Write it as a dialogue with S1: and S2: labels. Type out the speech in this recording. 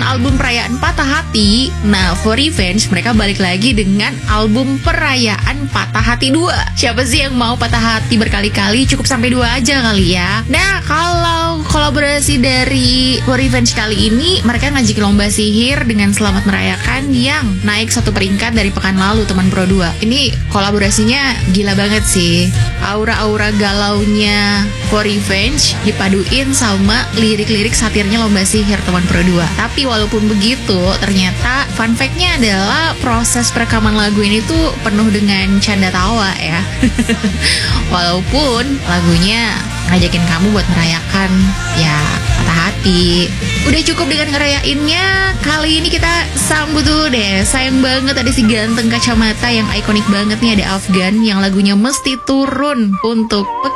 S1: album perayaan Patah Hati, nah For Revenge mereka balik lagi dengan album perayaan Patah Hati 2. Siapa sih yang mau patah hati berkali-kali? Cukup sampai 2 aja kali ya. Nah, kalau kolaborasi dari For Revenge kali ini, mereka ngajakin lomba sihir dengan selamat merayakan yang naik 1 peringkat dari pekan lalu, teman Pro 2. Ini kolaborasinya gila banget sih. Aura-aura galaunya For Revenge dipaduin sama lirik-lirik satirnya lomba sihir, teman Pro 2. Tapi walaupun begitu, ternyata fun fact-nya adalah proses perekaman lagu ini tuh penuh dengan canda tawa ya. Walaupun lagunya ngajakin kamu buat merayakan ya patah hati. Udah cukup dengan ngerayainnya. Kali ini kita sambut dulu deh. Sayang banget ada si ganteng kacamata yang ikonik banget nih, ada Afgan yang lagunya mesti turun untuk